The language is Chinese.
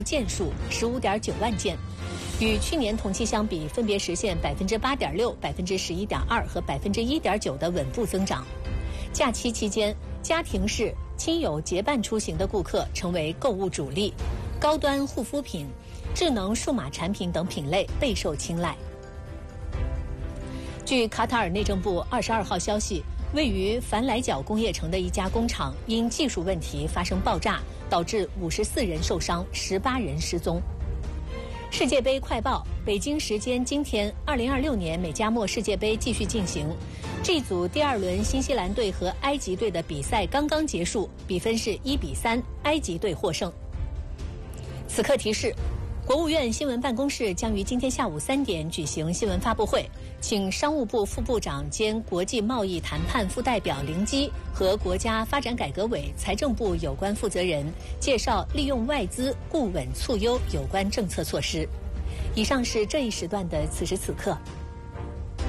件数15.9万件，与去年同期相比，分别实现8.6%、11.2%和1.9%的稳步增长。假期期间，家庭式、亲友结伴出行的顾客成为购物主力，高端护肤品、智能数码产品等品类备受青睐。据卡塔尔内政部22号消息，位于凡莱角工业城的一家工厂因技术问题发生爆炸，导致54人受伤，18人失踪。世界杯快报：北京时间今天，2026年美加墨世界杯继续进行。G 组第2轮新西兰队和埃及队的比赛刚刚结束，比分是1-3，埃及队获胜。此刻提示：国务院新闻办公室将于今天下午3点举行新闻发布会，请商务部副部长兼国际贸易谈判副代表凌基和国家发展改革委、财政部有关负责人介绍利用外资固稳促优有关政策措施。以上是这一时段的此时此刻。